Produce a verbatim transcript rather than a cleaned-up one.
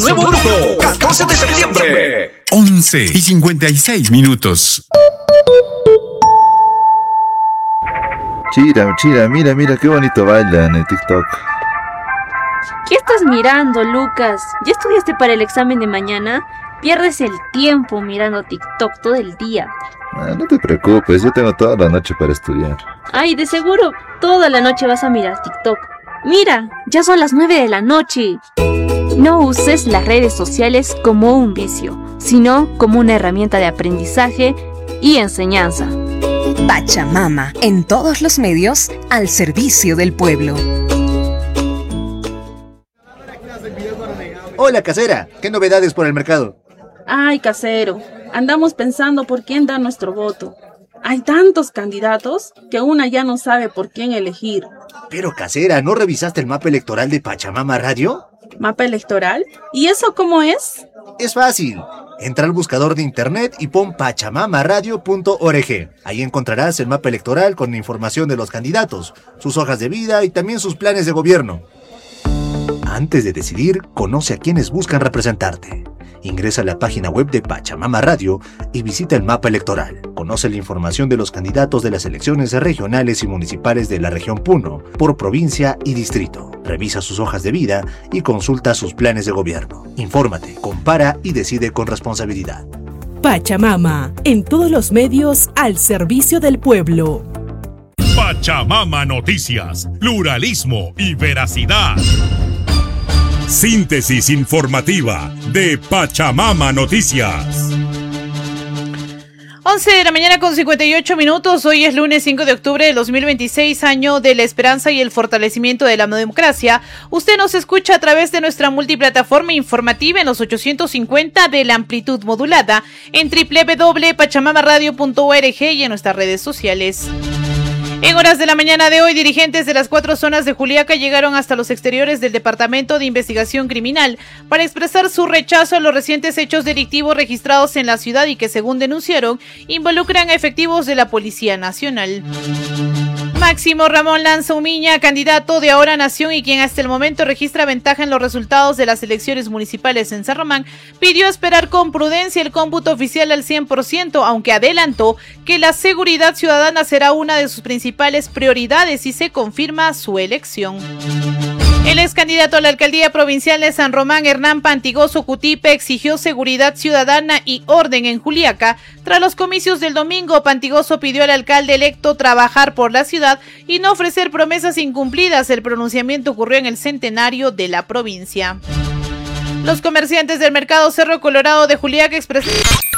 nuevo grupo, catorce de septiembre. once y cincuenta y seis minutos. Chira, Chira, mira, mira qué bonito bailan en el TikTok. ¿Qué estás mirando, Lucas? ¿Ya estudiaste para el examen de mañana? Pierdes el tiempo mirando TikTok todo el día. Ah, no te preocupes, yo tengo toda la noche para estudiar. Ay, de seguro, toda la noche vas a mirar TikTok. Mira, ya son las nueve de la noche. No uses las redes sociales como un vicio, sino como una herramienta de aprendizaje y enseñanza. Pachamama, en todos los medios, al servicio del pueblo. Hola, casera, ¿qué novedades por el mercado? Ay, casero, andamos pensando por quién dar nuestro voto. Hay tantos candidatos que una ya no sabe por quién elegir. Pero, casera, ¿no revisaste el mapa electoral de Pachamama Radio? ¿Mapa electoral? ¿Y eso cómo es? Es fácil. Entra al buscador de internet y pon pachamama radio punto org. Ahí encontrarás el mapa electoral con información de los candidatos, sus hojas de vida y también sus planes de gobierno. Antes de decidir, conoce a quienes buscan representarte. Ingresa a la página web de Pachamama Radio y visita el mapa electoral. Conoce la información de los candidatos de las elecciones regionales y municipales de la región Puno, por provincia y distrito. Revisa sus hojas de vida y consulta sus planes de gobierno. Infórmate, compara y decide con responsabilidad. Pachamama, en todos los medios al servicio del pueblo. Pachamama Noticias, pluralismo y veracidad. Síntesis informativa de Pachamama Noticias. once de la mañana con cincuenta y ocho minutos. Hoy es lunes cinco de octubre del dos mil veintiséis, año de la esperanza y el fortalecimiento de la democracia. Usted nos escucha a través de nuestra multiplataforma informativa en los ochocientos cincuenta de la amplitud modulada, en doble u doble u doble u punto pachamama radio punto org y en nuestras redes sociales. En horas de la mañana de hoy, dirigentes de las cuatro zonas de Juliaca llegaron hasta los exteriores del Departamento de Investigación Criminal para expresar su rechazo a los recientes hechos delictivos registrados en la ciudad y que, según denunciaron, involucran a efectivos de la Policía Nacional. Máximo Ramón Lanza Umiña, candidato de Ahora Nación y quien hasta el momento registra ventaja en los resultados de las elecciones municipales en San Román, pidió esperar con prudencia el cómputo oficial al cien por ciento, aunque adelantó que la seguridad ciudadana será una de sus principales prioridades si se confirma su elección. El ex candidato a la alcaldía provincial de San Román, Hernán Pantigoso Cutipe, exigió seguridad ciudadana y orden en Juliaca. Tras los comicios del domingo, Pantigoso pidió al alcalde electo trabajar por la ciudad y no ofrecer promesas incumplidas. El pronunciamiento ocurrió en el centenario de la provincia. Los comerciantes del mercado Cerro Colorado de Juliaca expresaron...